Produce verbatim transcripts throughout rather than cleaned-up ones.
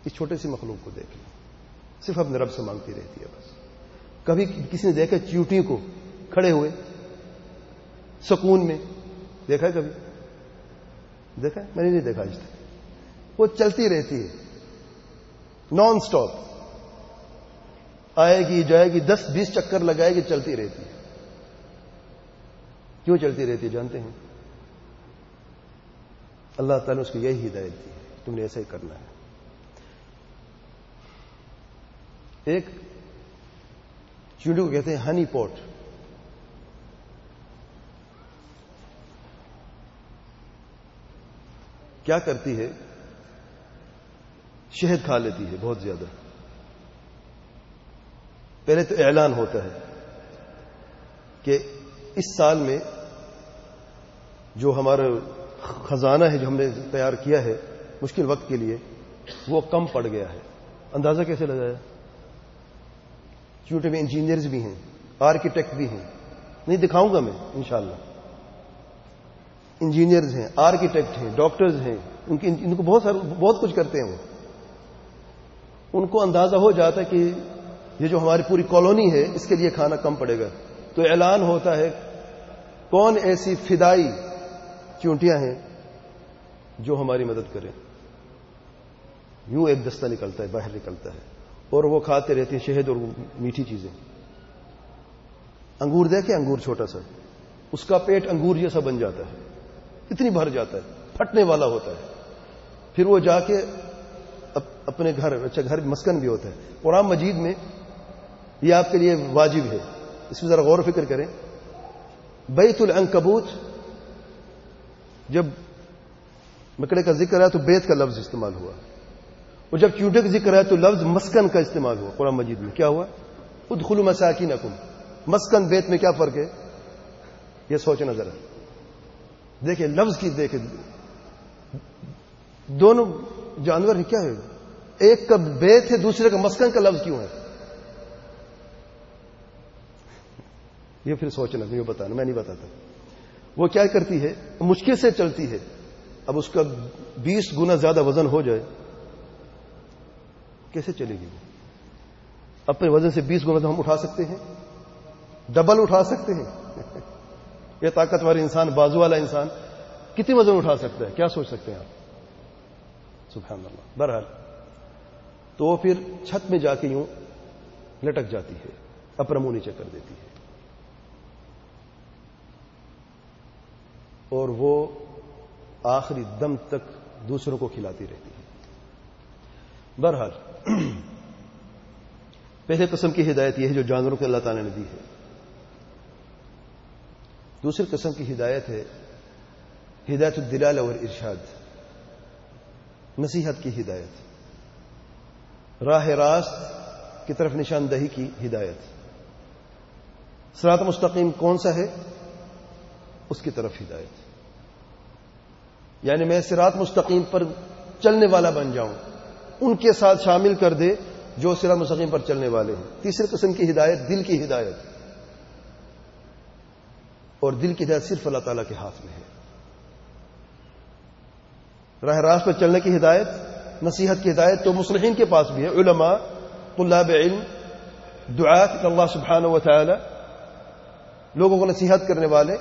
اس چھوٹے سی مخلوق کو دیکھ لیں، صرف اپنے رب سے مانگتی رہتی ہے بس. کبھی کسی نے دیکھا چیونٹی کو کھڑے ہوئے سکون میں؟ دیکھا ہے کبھی؟ دیکھا ہے؟ میں نے نہیں دیکھا آج تک. وہ چلتی رہتی ہے نان سٹاپ، آئے گی جائے گی، دس بیس چکر لگائے گی، چلتی رہتی ہے. کیوں چلتی رہتی ہے جانتے ہیں؟ اللہ تعالیٰ نے اس کو یہی ہدایت دی ہے، تم نے ایسا ہی کرنا ہے. ایک چیونٹی کو کہتے ہیں ہنی پوٹ. کیا کرتی ہے؟ شہد کھا لیتی ہے بہت زیادہ. پہلے تو اعلان ہوتا ہے کہ اس سال میں جو ہمارا خزانہ ہے جو ہم نے تیار کیا ہے مشکل وقت کے لیے وہ کم پڑ گیا ہے. اندازہ کیسے لگایا؟ چونٹے میں انجینئرز بھی ہیں، آرکیٹیکٹ بھی ہیں، نہیں دکھاؤں گا میں انشاءاللہ. انجینئرز ہیں، آرکیٹیکٹ ہیں، ڈاکٹرز ہیں، ان کی ان کو بہت سارے بہت کچھ کرتے ہیں. وہ ان کو اندازہ ہو جاتا ہے کہ یہ جو ہماری پوری کالونی ہے اس کے لیے کھانا کم پڑے گا. تو اعلان ہوتا ہے کون ایسی فدائی چونٹیاں ہیں جو ہماری مدد کریں. یوں ایک دستہ نکلتا ہے، باہر نکلتا ہے، اور وہ کھاتے رہتے ہیں شہد اور میٹھی چیزیں. انگور دیکھیں، انگور چھوٹا سا، اس کا پیٹ انگور جیسا بن جاتا ہے، اتنی بھر جاتا ہے، پھٹنے والا ہوتا ہے. پھر وہ جا کے اپنے گھر، اچھا گھر مسکن بھی ہوتا ہے. قرآن مجید میں یہ آپ کے لیے واجب ہے، اس میں ذرا غور و فکر کریں. بیت العنکبوت، جب مکڑے کا ذکر ہے تو بیت کا لفظ استعمال ہوا، اور جب چونٹے کا ذکر ہے تو لفظ مسکن کا استعمال ہوا. قرآن مجید میں کیا ہوا؟ ادخلوا مساکینکم. مسکن بیت میں کیا فرق ہے؟ یہ سوچنا ذرا. دیکھیں لفظ کی، دیکھیں دونوں جانور ہیں، کیا ہے؟ ایک کا بیت ہے، دوسرے کا مسکن کا لفظ کیوں ہے؟ یہ پھر سوچنا، مجھے بتانا، میں نہیں بتاتا. وہ کیا کرتی ہے؟ مشکل سے چلتی ہے. اب اس کا بیس گنا زیادہ وزن ہو جائے کیسے چلے گی؟ اپنے وزن سے بیس گنا ہم اٹھا سکتے ہیں؟ ڈبل اٹھا سکتے ہیں؟ یہ طاقتور انسان، بازو والا انسان کتنی وزن اٹھا سکتا ہے؟ کیا سوچ سکتے ہیں آپ؟ سبحان اللہ. بہرحال تو وہ پھر چھت میں جا کے یوں لٹک جاتی ہے، اپنا منہ نیچے کر دیتی ہے، اور وہ آخری دم تک دوسروں کو کھلاتی رہتی ہے. بہرحال پہلے قسم کی ہدایت یہ ہے جو جانوروں کو اللہ تعالی نے دی ہے. دوسری قسم کی ہدایت ہے ہدایت الدلالہ والارشاد، نصیحت کی ہدایت، راہ راست کی طرف نشاندہی کی ہدایت. صراط مستقیم کون سا ہے؟ اس کی طرف ہدایت. یعنی میں صراط مستقیم پر چلنے والا بن جاؤں، ان کے ساتھ شامل کر دے جو صراط مستقیم پر چلنے والے ہیں. تیسری قسم کی ہدایت دل کی ہدایت، اور دل کی ہدایت صرف اللہ تعالیٰ کے ہاتھ میں ہے. راہ راست پر چلنے کی ہدایت، نصیحت کی ہدایت تو مصلحین کے پاس بھی ہے، علماء، طلاب علم، دعاۃ اللہ سبحانہ و تعالی، لوگوں کو نصیحت کرنے والے،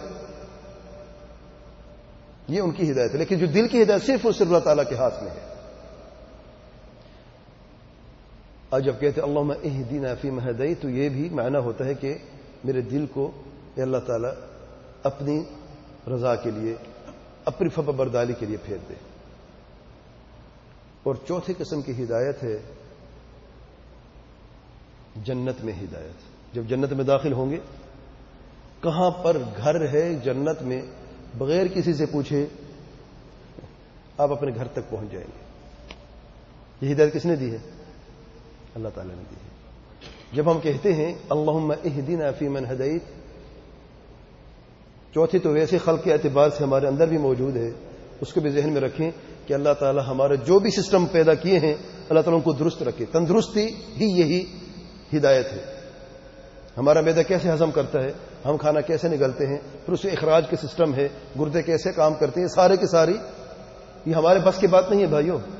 یہ ان کی ہدایت ہے. لیکن جو دل کی ہدایت صرف اور صرف اللہ تعالیٰ کے ہاتھ میں ہے. آج جب کہتے ہیں اللہم اہدنا فیمن ہدیت، تو یہ بھی معنی ہوتا ہے کہ میرے دل کو اے اللہ تعالیٰ اپنی رضا کے لیے، اپنی فرما برداری کے لیے پھیر دے. اور چوتھی قسم کی ہدایت ہے جنت میں ہدایت. جب جنت میں داخل ہوں گے، کہاں پر گھر ہے جنت میں، بغیر کسی سے پوچھے آپ اپنے گھر تک پہنچ جائیں گے. یہ ہدایت کس نے دی ہے؟ اللہ تعالیٰ نے دی ہے. جب ہم کہتے ہیں اللہم اہدنا فیمن ہدیت، چوتھی تو ویسے خلق کے اعتبار سے ہمارے اندر بھی موجود ہے، اس کو بھی ذہن میں رکھیں کہ اللہ تعالیٰ ہمارے جو بھی سسٹم پیدا کیے ہیں اللہ تعالیٰ ان کو درست رکھے. تندرستی ہی یہی ہدایت ہے. ہمارا معدہ کیسے ہضم کرتا ہے، ہم کھانا کیسے نگلتے ہیں، پھر اس سے اخراج کے سسٹم ہے، گردے کیسے کام کرتے ہیں، سارے کے ساری یہ ہمارے بس کی بات نہیں ہے بھائیوں.